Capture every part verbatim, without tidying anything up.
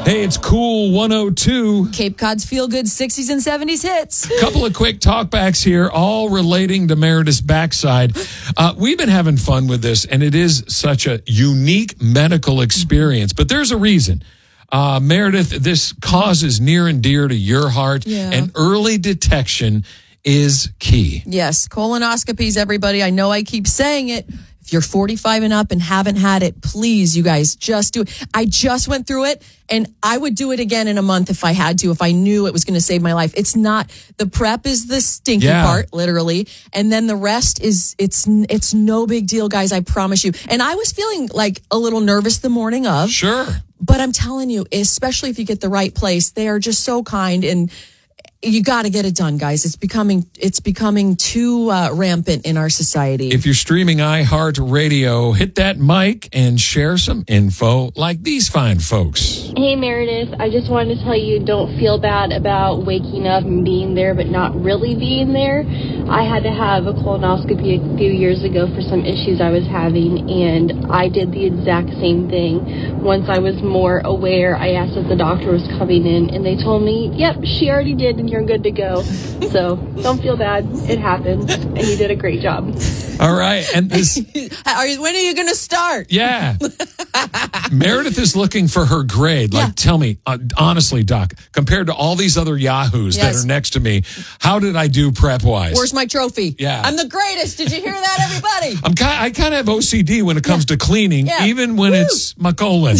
Hey, it's Cool one oh two. Cape Cod's feel-good sixties and seventies hits. Couple of quick talkbacks here, all relating to Meredith's backside. Uh, we've been having fun with this, and it is such a unique medical experience. But there's a reason. Uh, Meredith, this cause is near and dear to your heart, Yeah. and early detection is key. Yes, colonoscopies, everybody. I know I keep saying it. If you're forty-five and up and haven't had it, please, you guys, just do it. I just went through it, and I would do it again in a month if I had to, if I knew it was going to save my life. It's not, the prep is the stinky Yeah. part, literally, and then the rest is, it's it's no big deal, guys, I promise you. And I was feeling like a little nervous the morning of. Sure. But I'm telling you, especially if you get the right place, they are just so kind, and you got to get it done, guys. It's becoming it's becoming too uh, rampant in our society. If you're streaming iHeartRadio, hit that mic and share some info like these fine folks. Hey, Meredith. I just wanted to tell you, don't feel bad about waking up and being there, but not really being there. I had to have a colonoscopy a few years ago for some issues I was having, and I did the exact same thing. Once I was more aware, I asked if the doctor was coming in, and they told me, yep, she already did, and you're good to go. So don't feel bad. It happened, and you did a great job. All right. And this, are you, when are you going to start? yeah. Meredith is looking for her grade. Like, Yeah. tell me, uh, honestly, Doc, compared to all these other yahoos Yes. that are next to me, how did I do prep-wise? Where's my trophy? Yeah. I'm the greatest. Did you hear that, everybody? I'm kind, I kind of have O C D when it comes to cleaning, Yeah. even when Woo. it's my colon.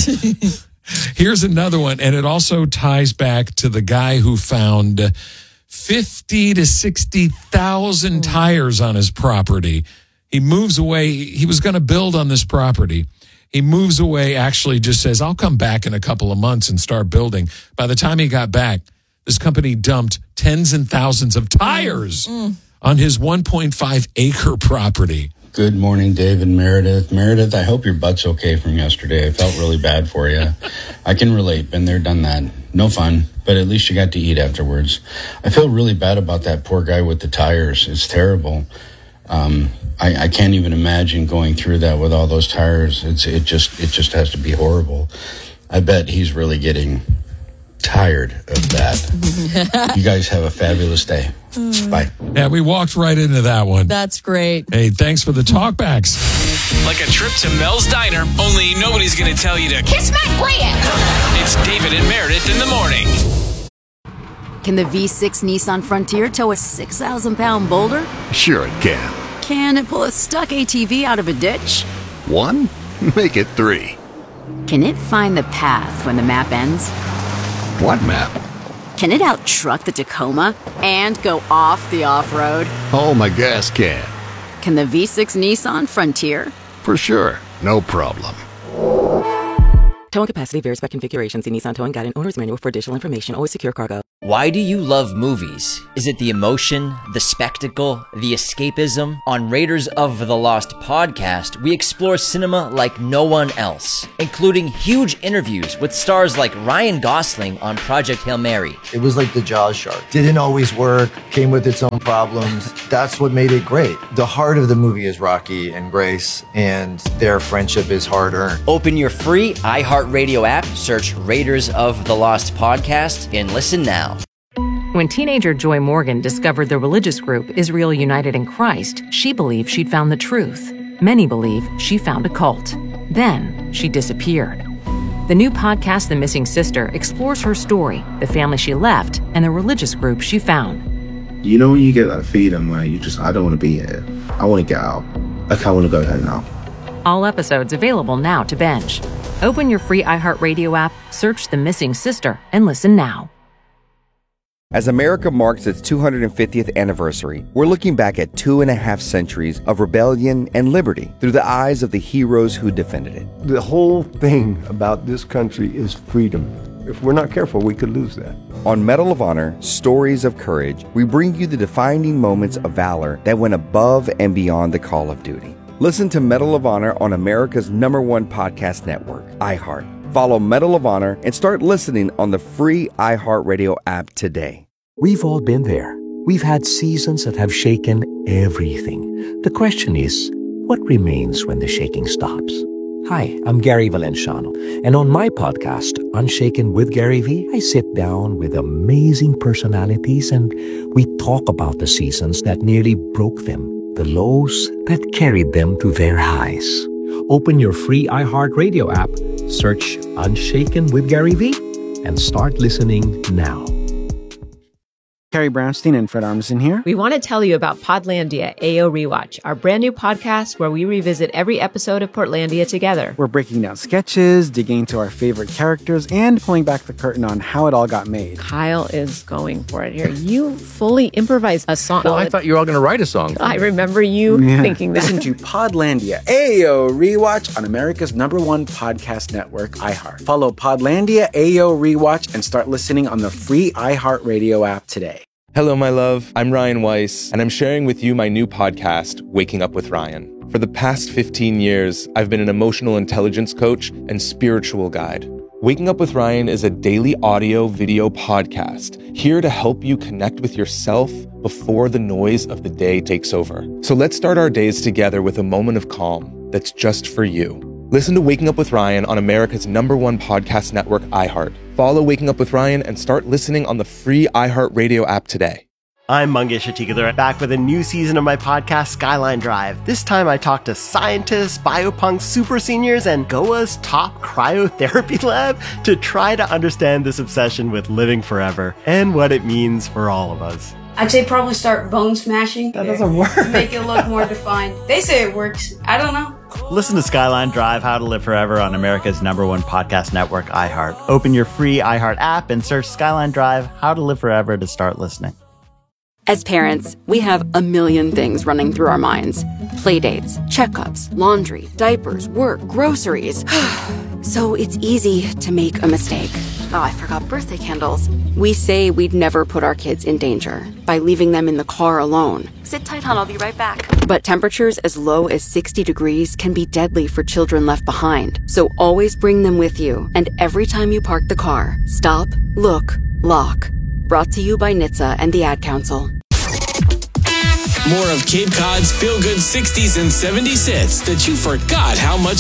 Here's another one, and it also ties back to the guy who found fifty to sixty thousand tires on his property. He moves away. He was going to build on this property. He moves away, actually just says, I'll come back in a couple of months and start building. By the time he got back, this company dumped tens and thousands of tires Mm. on his one point five acre property. Good morning, Dave and Meredith. Meredith, I hope your butt's okay from yesterday. I felt really bad for you. I can relate. Been there, done that. No fun, but at least you got to eat afterwards. I feel really bad about that poor guy with the tires. It's terrible. Um, I, I can't even imagine going through that with all those tires. It's it just it just has to be horrible. I bet he's really getting tired of that. You guys have a fabulous day. Bye. Yeah, we walked right into that one. That's great. Hey, thanks for the talkbacks. Like a trip to Mel's Diner, only nobody's going to tell you to Kiss my butt! It's David and Meredith in the morning. Can the V six Nissan Frontier tow a six thousand pound boulder? Sure it can. Can it pull a stuck A T V out of a ditch? One? Make it three. Can it find the path when the map ends? What map? Can it out-truck the Tacoma and go off the off-road? Oh, my gas can. Can the V six Nissan Frontier? For sure. No problem. Towing capacity varies by configuration. See Nissan Towing Guide and Owner's Manual for additional information. Always secure cargo. Why do you love movies? Is it the emotion, the spectacle, the escapism? On Raiders of the Lost podcast, we explore cinema like no one else, including huge interviews with stars like Ryan Gosling on Project Hail Mary. It was like the Jaws shark. Didn't always work, came with its own problems. That's what made it great. The heart of the movie is Rocky and Grace, and their friendship is hard-earned. Open your free iHeartRadio app, search Raiders of the Lost podcast, and listen now. When teenager Joy Morgan discovered the religious group Israel United in Christ, she believed she'd found the truth. Many believe she found a cult. Then she disappeared. The new podcast, The Missing Sister, explores her story, the family she left, and the religious group she found. You know when you get that feeling where you just, I don't want to be here. I want to get out. Like, I want to go home now. All episodes available now to binge. Open your free iHeartRadio app, search The Missing Sister, and listen now. As America marks its two hundred fiftieth anniversary, we're looking back at two and a half centuries of rebellion and liberty through the eyes of the heroes who defended it. The whole thing about this country is freedom. If we're not careful, we could lose that. On Medal of Honor, Stories of Courage, we bring you the defining moments of valor that went above and beyond the call of duty. Listen to Medal of Honor on America's number one podcast network, iHeart. Follow Medal of Honor and start listening on the free iHeartRadio app today. We've all been there. We've had seasons that have shaken everything. The question is, what remains when the shaking stops? Hi, I'm Gary Valenciano, and on my podcast, Unshaken with Gary V, I sit down with amazing personalities and we talk about the seasons that nearly broke them, the lows that carried them to their highs. Open your free iHeartRadio app, search Unshaken with Gary V, and start listening now. Carrie Brownstein and Fred Armisen here. We want to tell you about Podlandia A O Rewatch, our brand new podcast where we revisit every episode of Portlandia together. We're breaking down sketches, digging into our favorite characters, and pulling back the curtain on how it all got made. Kyle is going for it here. You fully improvised a song. Well, I thought you were all going to write a song. I remember you yeah. thinking that. Listen to Podlandia A O Rewatch on America's number one podcast network, iHeart. Follow Podlandia A O Rewatch and start listening on the free iHeartRadio app today. Hello, my love. I'm Ryan Weiss, and I'm sharing with you my new podcast, Waking Up with Ryan. For the past fifteen years, I've been an emotional intelligence coach and spiritual guide. Waking Up with Ryan is a daily audio video podcast here to help you connect with yourself before the noise of the day takes over. So let's start our days together with a moment of calm that's just for you. Listen to Waking Up with Ryan on America's number one podcast network, iHeart. Follow Waking Up with Ryan and start listening on the free iHeartRadio app today. I'm Mangesh Atikadhar, back with a new season of my podcast, Skyline Drive. This time I talk to scientists, biopunks, super seniors, and G O A's top cryotherapy lab to try to understand this obsession with living forever and what it means for all of us. I'd say probably start bone smashing. That doesn't work. Make it look more defined. They say it works. I don't know. Listen to Skyline Drive, How to Live Forever on America's number one podcast network, iHeart. Open your free iHeart app and search Skyline Drive, How to Live Forever to start listening. As parents, we have a million things running through our minds. Playdates, checkups, laundry, diapers, work, groceries. So it's easy to make a mistake. Oh, I forgot birthday candles. We say we'd never put our kids in danger by leaving them in the car alone. Sit tight, hon, I'll be right back. But temperatures as low as sixty degrees can be deadly for children left behind. So always bring them with you. And every time you park the car, stop, look, lock. Brought to you by N H T S A and the Ad Council. More of Cape Cod's feel-good sixties and seventies hits that you forgot how much